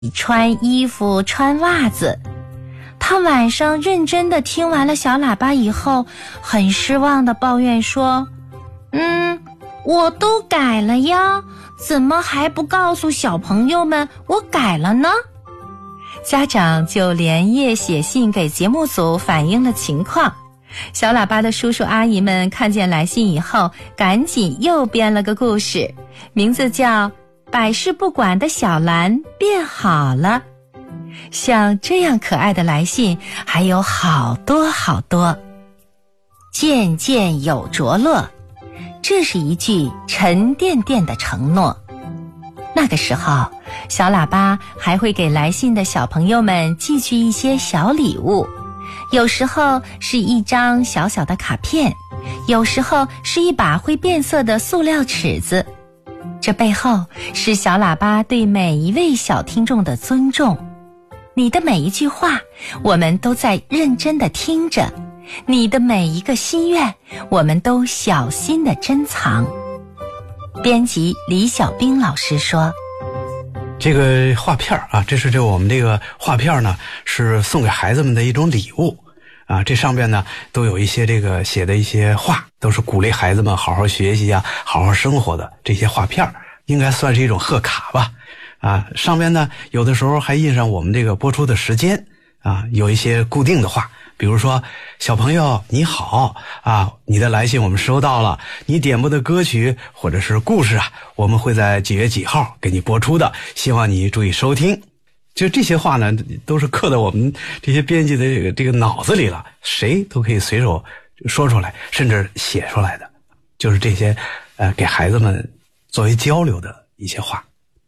穿衣服、穿袜子。他晚上认真地听完了小喇叭以后，很失望地抱怨说：我都改了呀，怎么还不告诉小朋友们我改了呢？家长就连夜写信给节目组反映了情况。小喇叭的叔叔阿姨们看见来信以后，赶紧又编了个故事，名字叫《百事不管的小蓝变好了》。像这样可爱的来信还有好多好多。渐渐有着落，这是一句沉甸甸的承诺。那个时候，小喇叭还会给来信的小朋友们寄去一些小礼物，有时候是一张小小的卡片，有时候是一把会变色的塑料尺子。这背后是小喇叭对每一位小听众的尊重。你的每一句话，我们都在认真地听着；你的每一个心愿，我们都小心地珍藏。编辑李小兵老师说： 这个画片啊，这我们这个画片呢，是送给孩子们的一种礼物啊。这上边呢都有一些这个写的一些话，都是鼓励孩子们好好学习啊，好好生活的这些画片，应该算是一种贺卡吧。啊，上面呢有的时候还印上我们这个播出的时间啊，有一些固定的话，比如说小朋友你好啊，你的来信我们收到了，你点播的歌曲或者是故事啊，我们会在几月几号给你播出的，希望你注意收听。就这些话呢，都是刻在我们这些编辑的这个脑子里了，谁都可以随手说出来，甚至写出来的，就是这些给孩子们作为交流的一些话。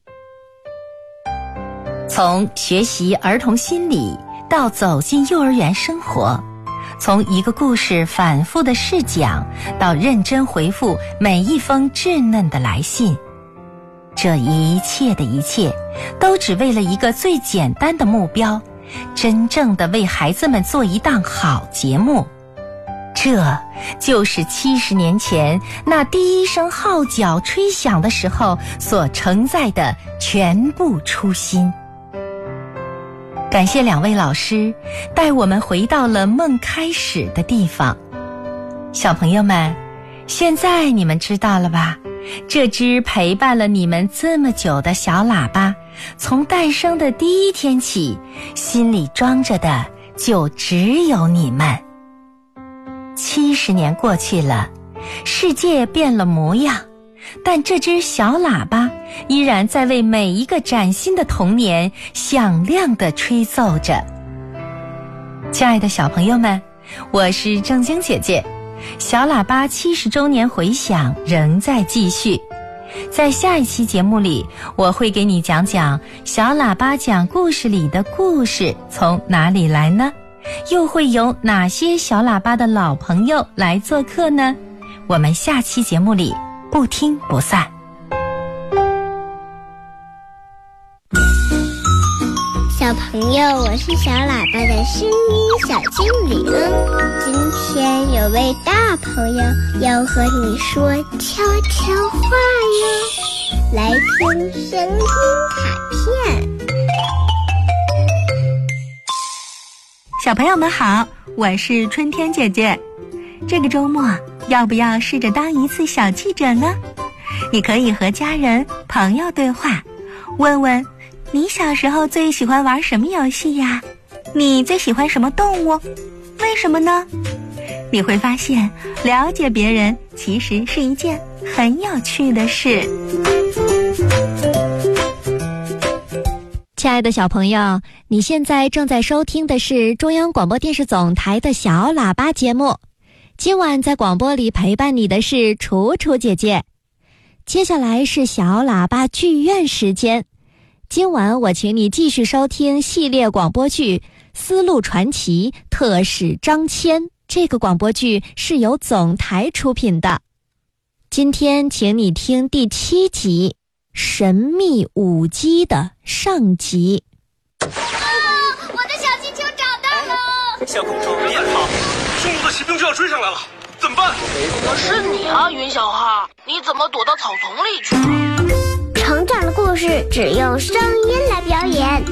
从学习儿童心理到走进幼儿园生活，从一个故事反复的试讲到认真回复每一封稚嫩的来信，这一切的一切都只为了一个最简单的目标，真正的为孩子们做一档好节目。这就是70年前那第一声号角吹响的时候所承载的全部初心。感谢两位老师带我们回到了梦开始的地方。小朋友们，现在你们知道了吧？这只陪伴了你们这么久的小喇叭，从诞生的第一天起，心里装着的就只有你们。70年过去了，世界变了模样，但这只小喇叭依然在为每一个崭新的童年响亮地吹奏着。亲爱的小朋友们，我是正晶姐姐，小喇叭70周年回响仍在继续。在下一期节目里，我会给你讲讲小喇叭讲故事里的故事从哪里来呢？又会有哪些小喇叭的老朋友来做客呢？我们下期节目里不听不散。 小朋友，我是小喇叭的声音小精灵。今天有位大朋友要和你说悄悄话哟，来听声音卡片。 小朋友们好，我是春天姐姐。这个周末要不要试着当一次小记者呢？你可以和家人朋友对话，问问你小时候最喜欢玩什么游戏呀？你最喜欢什么动物？为什么呢？你会发现了解别人其实是一件很有趣的事。 亲爱的小朋友，你现在正在收听的是中央广播电视总台的小喇叭节目。今晚在广播里陪伴你的是楚楚姐姐。接下来是小喇叭剧院时间。今晚我请你继续收听系列广播剧《丝路传奇》特使张骞，这个广播剧是由总台出品的。今天请你听第7集神秘舞姬的上集。 我的小气球找到了！ 小公主别跑，匈奴的骑兵就要追上来了，怎么办？ 是你啊，云小哈，你怎么躲到草丛里去了？ 成长的故事只用声音来表演。